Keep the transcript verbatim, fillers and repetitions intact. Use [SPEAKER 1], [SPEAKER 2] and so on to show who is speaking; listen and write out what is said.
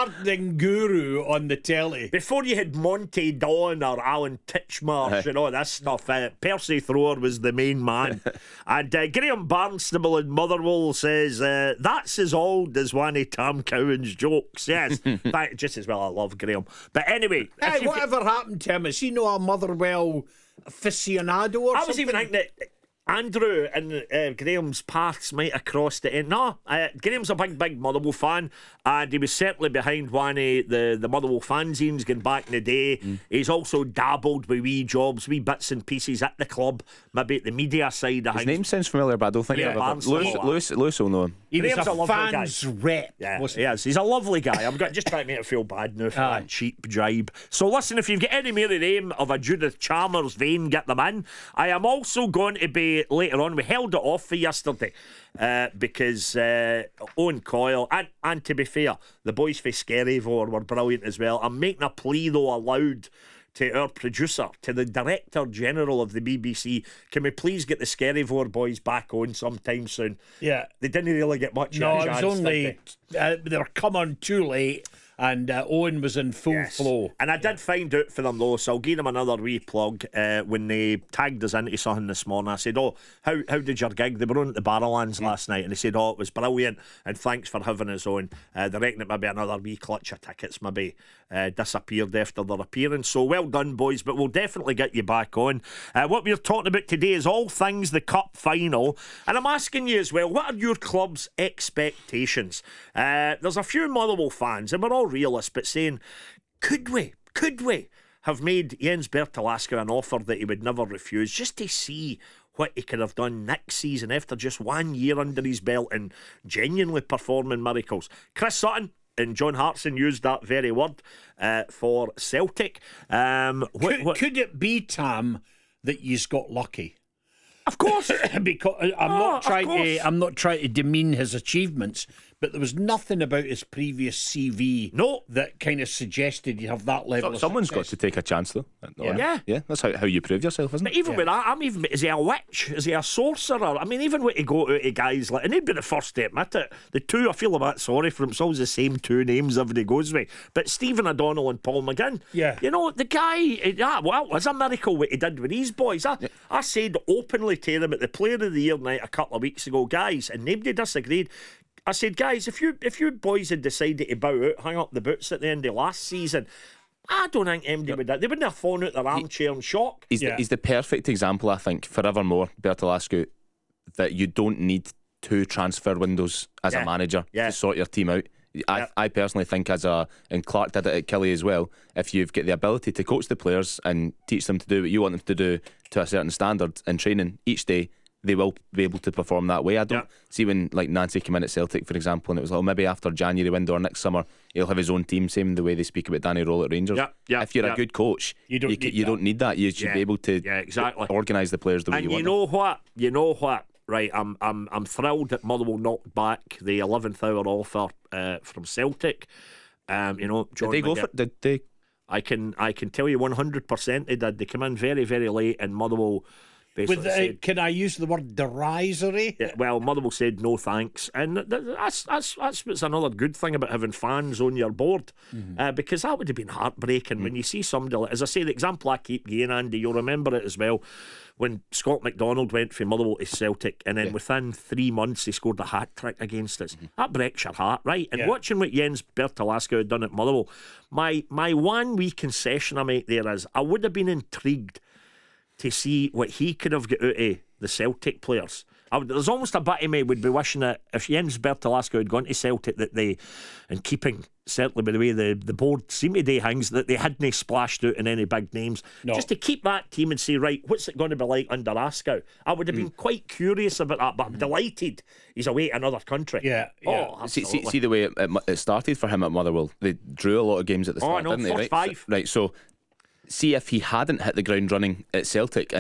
[SPEAKER 1] gardening guru on the telly.
[SPEAKER 2] Before you had Monty Don or Alan Titchmarsh and all this stuff, uh, Percy Thrower was the main man. And uh, Graham Barnstable in Motherwell says, uh, that's as old as one of Tam Cowan's jokes. Yes, that, just as well I love Graham. But anyway.
[SPEAKER 1] Hey, whatever get... happened to him? Is he not a Motherwell aficionado or
[SPEAKER 2] I
[SPEAKER 1] something?
[SPEAKER 2] was even thinking that Andrew and uh, Graham's paths might have crossed it in. No, uh, Graham's a big, big Motherwell fan, and he was certainly behind one of the, the Motherwell fanzines going back in the day. Mm. He's also dabbled with wee jobs, wee bits and pieces at the club, maybe at the media side.
[SPEAKER 3] His name sounds familiar, but I don't think
[SPEAKER 2] yeah,
[SPEAKER 3] I've ever... Lewis, Lewis, Lewis will know him.
[SPEAKER 1] He was
[SPEAKER 2] Graham's
[SPEAKER 1] a,
[SPEAKER 2] a
[SPEAKER 1] fan's
[SPEAKER 2] guy.
[SPEAKER 1] rep.
[SPEAKER 2] Yeah, he is. He's a lovely guy. I'm just trying to make it feel bad now for
[SPEAKER 1] Aye.
[SPEAKER 2] that cheap jibe. So listen, if you've got any more of the name of a Judith Chalmers vein, get them in. I am also going to be later on. We held it off for yesterday uh, because uh, Owen Coyle and, and to be fair, the boys for Skerryvore were brilliant as well. I'm making a plea though aloud to our producer, to the Director General of the B B C, can we please get the Skerryvore boys back on sometime soon?
[SPEAKER 1] Yeah.
[SPEAKER 2] They didn't really get much
[SPEAKER 1] No,
[SPEAKER 2] of a
[SPEAKER 1] it was
[SPEAKER 2] chance,
[SPEAKER 1] only
[SPEAKER 2] they?
[SPEAKER 1] uh, they were come on too late, and uh, Owen was in full
[SPEAKER 2] Yes.
[SPEAKER 1] flow.
[SPEAKER 2] And I did find out for them though, so I'll give them another wee plug. Uh, when they tagged us into something this morning, I said, oh, how how did your gig? They were on at the Barrowlands mm. last night, and they said, oh, it was brilliant, and thanks for having us on. Uh, they reckon it maybe another wee clutch of tickets maybe uh, disappeared after their appearance. So well done, boys, but we'll definitely get you back on. Uh, what we're talking about today is all things the Cup final, and I'm asking you as well, what are your club's expectations? Uh, there's a few Motherwell fans, and we're all realists, but saying, could we, could we have made Jens Bertolaska an offer that he would never refuse, just to see what he could have done next season after just one year under his belt and genuinely performing miracles? Chris Sutton and John Hartson used that very word uh, for Celtic. Um, what,
[SPEAKER 1] could,
[SPEAKER 2] what,
[SPEAKER 1] could it be, Tam, that you's got lucky?
[SPEAKER 2] Of course,
[SPEAKER 1] because I'm
[SPEAKER 2] oh,
[SPEAKER 1] not trying
[SPEAKER 2] of
[SPEAKER 1] to. I'm not trying to demean his achievements, but there was nothing about his previous C V
[SPEAKER 2] no.
[SPEAKER 1] that kind of suggested you have that level.
[SPEAKER 3] So,
[SPEAKER 1] of
[SPEAKER 3] someone's
[SPEAKER 1] success.
[SPEAKER 3] got to take a chance, though.
[SPEAKER 2] Yeah, yeah,
[SPEAKER 3] yeah. That's how, how you prove yourself, isn't
[SPEAKER 2] but
[SPEAKER 3] it?
[SPEAKER 2] even
[SPEAKER 1] yeah.
[SPEAKER 2] with that, I'm even. Is he a witch? Is he a sorcerer? I mean, even when he go out to guys like, and he'd be the first to admit it. The two, I feel a bit sorry for him. It's always the same two names everybody goes with. But Stephen O'Donnell and Paul McGinn.
[SPEAKER 1] Yeah,
[SPEAKER 2] you know the guy. Yeah, well, it was a miracle what he did with these boys. I, yeah. I said openly to them at the Player of the Year night a couple of weeks ago, guys, and nobody disagreed. I said, guys, if you if you boys had decided to bow out, hang up the boots at the end of last season, I don't think anybody yep. would. They wouldn't have fallen out their armchair in shock.
[SPEAKER 3] He's,
[SPEAKER 2] yeah.
[SPEAKER 3] the, he's the perfect example, I think, forevermore, Bertolascu, that you don't need two transfer windows as
[SPEAKER 2] yeah.
[SPEAKER 3] a manager
[SPEAKER 2] yeah.
[SPEAKER 3] to sort your team out. I,
[SPEAKER 2] yep.
[SPEAKER 3] I personally think, as a and Clark did it at Killie as well, if you've got the ability to coach the players and teach them to do what you want them to do to a certain standard in training each day, they will be able to perform that way. I don't yeah. see when like Nancy came in at Celtic, for example, and it was like, oh, maybe after January window or next summer he'll have his own team, same the way they speak about Danny Roll at Rangers.
[SPEAKER 2] Yeah, yeah,
[SPEAKER 3] if you're
[SPEAKER 2] yeah.
[SPEAKER 3] a good coach,
[SPEAKER 1] you don't,
[SPEAKER 3] you,
[SPEAKER 1] need,
[SPEAKER 3] you
[SPEAKER 1] that.
[SPEAKER 3] don't need that. You should
[SPEAKER 2] yeah.
[SPEAKER 3] be able to
[SPEAKER 2] yeah, exactly.
[SPEAKER 3] organise the players the way
[SPEAKER 2] and
[SPEAKER 3] you,
[SPEAKER 2] you
[SPEAKER 3] want.
[SPEAKER 2] And you know them. what? You know what? Right, I'm I'm I'm thrilled that Motherwell knocked back the eleventh hour offer uh, from Celtic. Um, you know, John
[SPEAKER 3] did they go
[SPEAKER 2] McGinn,
[SPEAKER 3] for? Did they?
[SPEAKER 2] I can I can tell you one hundred percent they did. They came in very very late, and Motherwell.
[SPEAKER 1] With, uh,
[SPEAKER 2] said,
[SPEAKER 1] can I use the word derisory?
[SPEAKER 2] Yeah, well, Motherwell said no thanks, and th- that's that's that's what's another good thing about having fans on your board, mm-hmm. uh, because that would have been heartbreaking mm-hmm. when you see somebody like, as I say, the example I keep giving, Andy, you'll remember it as well, when Scott McDonald went from Motherwell to Celtic, and then yeah. within three months he scored a hat trick against us. Mm-hmm. That breaks your heart, right? And yeah. watching what Jens Bertolaska had done at Motherwell, my my one wee concession I make there is I would have been intrigued to see what he could have got out of the Celtic players. I would, there's almost a bit of me would be wishing that if Jens Bertolaska had gone to Celtic, that they, in keeping certainly by the way the, the board seemed to do things, that they hadn't splashed out in any big names,
[SPEAKER 1] no. just
[SPEAKER 2] to keep that team and say, right, what's it going to be like under Askow? I would have mm. been quite curious about that, but I'm delighted he's away to another country.
[SPEAKER 1] Yeah, yeah.
[SPEAKER 2] Oh,
[SPEAKER 3] see, see, see the way it, it started for him at Motherwell. They drew a lot of games at the start,
[SPEAKER 2] oh, no,
[SPEAKER 3] didn't they? Right,
[SPEAKER 2] five.
[SPEAKER 3] right. So see if he hadn't hit the ground running at Celtic